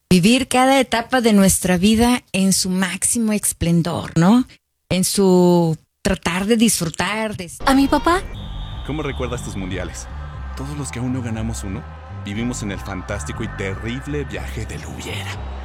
Vivir cada etapa de nuestra vida en su máximo esplendor, ¿no? En su tratar de disfrutar de... ¿A mi papá? ¿Cómo recuerdas tus mundiales? Todos los que aún no ganamos uno, vivimos en el fantástico y terrible viaje del hubiera.